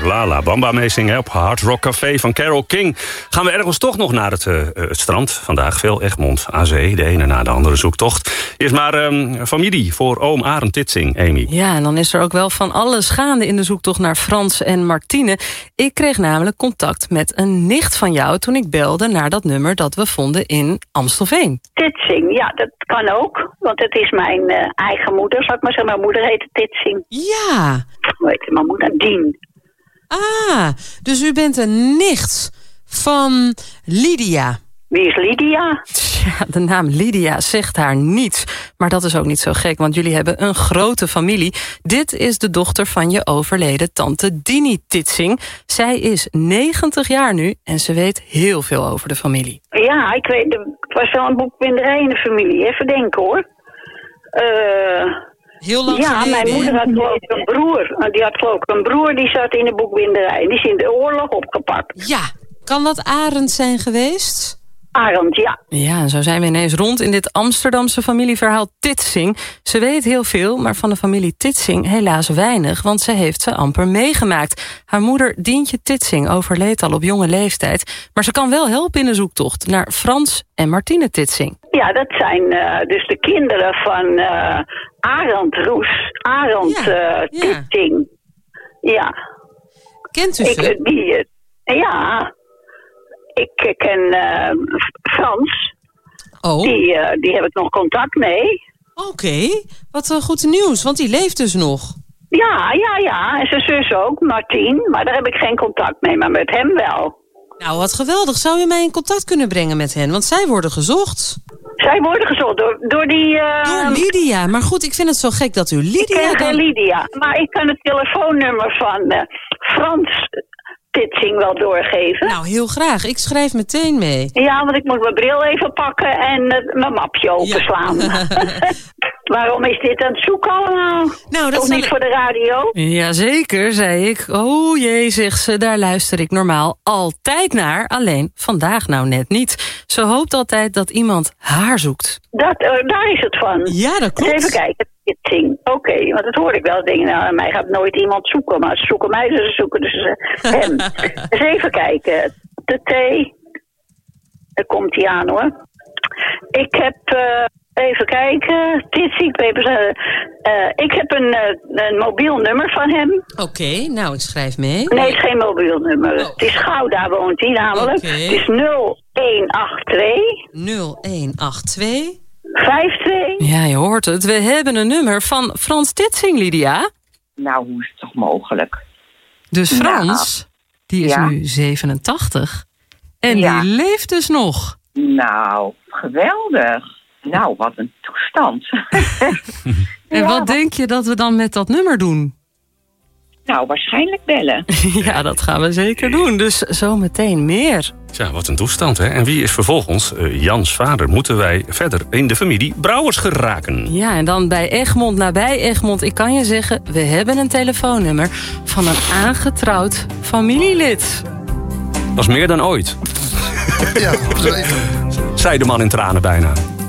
nou La Bamba meezingen op Hard Rock Café van Carole King. Gaan we ergens toch nog naar het strand. Vandaag veel Egmond aan zee, de ene na de andere zoektocht. Eerst maar familie voor oom Arend Titsing, Amy. Ja, en dan is er ook wel van alles gaande in de zoektocht naar Frans en Martine. Ik kreeg namelijk contact met een nicht van jou toen ik belde naar dat nummer dat we vonden in Amstelveen. Titsing, ja, dat kan ook. Want het is mijn eigen moeder, zal ik maar zeggen. Mijn moeder heette Titsing. Ja. Hoe heet mijn moeder? Dien. Ah, dus u bent een nicht van Lydia. Wie is Lydia? Ja, de naam Lydia zegt haar niets. Maar dat is ook niet zo gek, want jullie hebben een grote familie. Dit is de dochter van je overleden tante Dini Titsing. Zij is 90 jaar nu en ze weet heel veel over de familie. Ja, ik weet, het was wel een boekbinderij in de familie. Even denken hoor. Heel lang ja, geleden, mijn moeder had geloof ik een broer. Die had geloof ik een broer die zat in de boekbinderij. Die is in de oorlog opgepakt. Ja, kan dat Arend zijn geweest? Arend, ja. Ja, en zo zijn we ineens rond in dit Amsterdamse familieverhaal Titsing. Ze weet heel veel, maar van de familie Titsing helaas weinig, want ze heeft ze amper meegemaakt. Haar moeder Dientje Titsing overleed al op jonge leeftijd, maar ze kan wel helpen in de zoektocht naar Frans en Martine Titsing. Ja, dat zijn dus de kinderen van Arend Roes, Arend Titsing. Ja. Kent u ze? Ja. Ik ken Frans. Oh. Die heb ik nog contact mee. Oké, wat goed nieuws, want die leeft dus nog. Ja. En zijn zus ook, Martien. Maar daar heb ik geen contact mee, maar met hem wel. Nou, wat geweldig. Zou je mij in contact kunnen brengen met hen? Want zij worden gezocht. Zij worden gezocht door die... Door Lydia. Maar goed, ik vind het zo gek dat u Lydia... Ik ken geen Lydia, maar ik kan het telefoonnummer van Frans Titsing wel doorgeven. Nou, heel graag. Ik schrijf meteen mee. Ja, want ik moet mijn bril even pakken en mijn mapje openslaan. Ja. Waarom is dit aan het zoeken allemaal? Nou, dat toch niet voor de radio? Jazeker, zei ik. Oh jee, zegt ze, daar luister ik normaal altijd naar. Alleen vandaag nou net niet. Ze hoopt altijd dat iemand haar zoekt. Daar is het van. Ja, dat klopt. Even kijken. Oké, want dat hoor ik wel. Dingen, nou, mij gaat nooit iemand zoeken. Maar ze zoeken mij, ze zoeken dus hem. Dus even kijken. De thee. Daar komt hij aan hoor. Ik heb... even kijken. Ik heb een mobiel nummer van hem. Oké, nou, ik schrijf mee. Nee, het is geen mobiel nummer. Oh. Het is Gouda woont hij namelijk. Okay. Het is 0182. 0182. 52. Ja, je hoort het. We hebben een nummer van Frans Titsing, Lydia. Nou, hoe is het toch mogelijk? Dus Frans, die is nu 87. En die leeft dus nog. Nou, geweldig. Nou, wat een toestand. En wat denk je dat we dan met dat nummer doen? Nou, waarschijnlijk bellen. Ja, dat gaan we zeker doen. Dus zometeen meer. Ja, wat een toestand, hè? En wie is vervolgens Jans vader? Moeten wij verder in de familie Brouwers geraken? Ja, en dan bij Egmond, nabij Egmond. Ik kan je zeggen, we hebben een telefoonnummer van een aangetrouwd familielid. Dat is meer dan ooit. Ja, zeker. Zei de man in tranen bijna.